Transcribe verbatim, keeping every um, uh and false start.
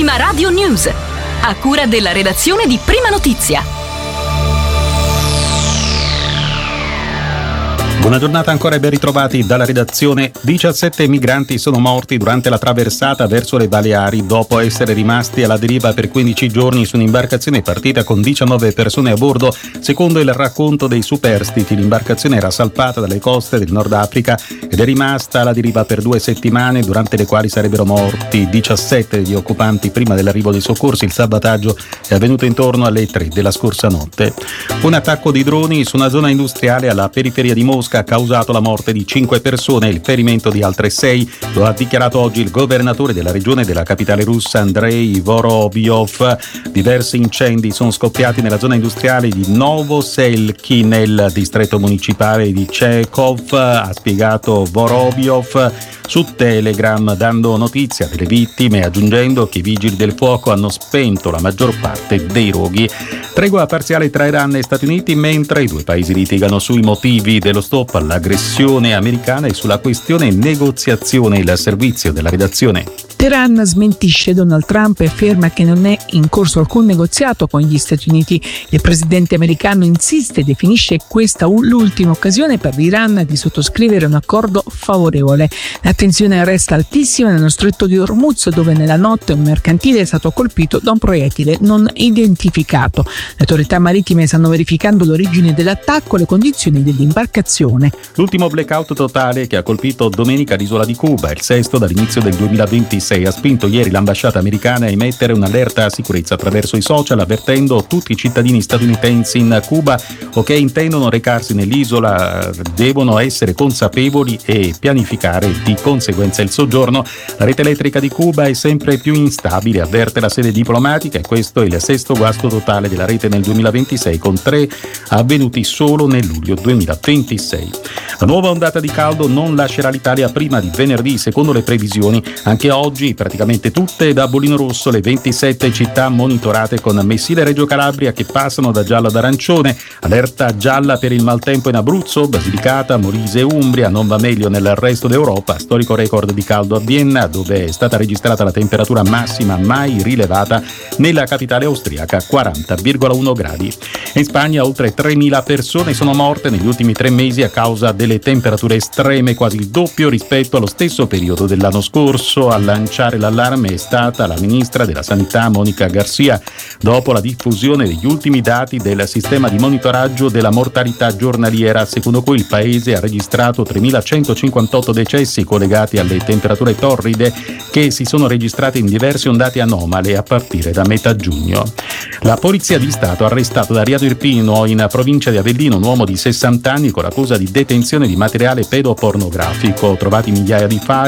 Prima Radio News, a cura della redazione di Prima Notizia. Buona giornata ancora e ben ritrovati dalla redazione. diciassette migranti sono morti durante la traversata verso le Baleari dopo essere rimasti alla deriva per quindici giorni su un'imbarcazione partita con diciannove persone a bordo. Secondo il racconto dei superstiti, l'imbarcazione era salpata dalle coste del Nord Africa ed è rimasta alla deriva per due settimane, durante le quali sarebbero morti diciassette degli occupanti prima dell'arrivo dei soccorsi. Il salvataggio è avvenuto intorno alle tre della scorsa notte. Un attacco di droni su una zona industriale alla periferia di Mosca ha causato la morte di cinque persone e il ferimento di altre sei. Lo ha dichiarato oggi il governatore della regione della capitale russa, Andrei Vorobyov. Diversi incendi sono scoppiati nella zona industriale di Novoselki nel distretto municipale di Chekhov, ha spiegato Vorobyov su Telegram, dando notizia delle vittime, aggiungendo che i vigili del fuoco hanno spento la maggior parte dei roghi. Tregua parziale tra Iran e Stati Uniti mentre i due paesi litigano sui motivi dello stop all'aggressione americana e sulla questione negoziazione. Il servizio della redazione. Teheran smentisce Donald Trump e afferma che non è in corso alcun negoziato con gli Stati Uniti. Il presidente americano insiste e definisce questa l'ultima occasione per l'Iran di sottoscrivere un accordo favorevole. La tensione resta altissima nello stretto di Hormuz, dove nella notte un mercantile è stato colpito da un proiettile non identificato. Le autorità marittime stanno verificando l'origine dell'attacco e le condizioni dell'imbarcazione. L'ultimo blackout totale che ha colpito domenica l'isola di Cuba, il sesto dall'inizio del duemilaventisei, ha spinto ieri l'ambasciata americana a emettere un'allerta a sicurezza attraverso i social, avvertendo tutti i cittadini statunitensi in Cuba o che intendono recarsi nell'isola devono essere consapevoli e pianificare di conseguenza il soggiorno. La rete elettrica di Cuba è sempre più instabile, avverte la sede diplomatica, e questo è il sesto guasto totale della rete nel duemilaventisei, con tre avvenuti solo nel luglio duemilaventisei. La nuova ondata di caldo non lascerà l'Italia prima di venerdì, secondo le previsioni. Anche oggi praticamente tutte da bollino rosso le ventisette città monitorate, con Messina e Reggio Calabria che passano da giallo ad arancione. Allerta gialla per il maltempo in Abruzzo, Basilicata, Molise e Umbria. Non va meglio nel resto d'Europa. Storico record di caldo a Vienna, dove è stata registrata la temperatura massima mai rilevata nella capitale austriaca, quaranta virgola uno gradi. In Spagna oltre tremila persone sono morte negli ultimi tre mesi a causa delle temperature estreme, quasi il doppio rispetto allo stesso periodo dell'anno scorso. A lanciare l'allarme è stata la ministra della Sanità Monica Garcia, dopo la diffusione degli ultimi dati del sistema di monitoraggio della mortalità giornaliera, secondo cui il paese ha registrato tremilacentocinquantotto decessi collegati alle temperature torride che si sono registrate in diverse ondate anomale a partire da metà giugno. La Polizia di Stato ha arrestato da Riato Irpino, in provincia di Avellino, un uomo di sessanta anni con l'accusa di detenzione di materiale pedopornografico. Trovati migliaia di file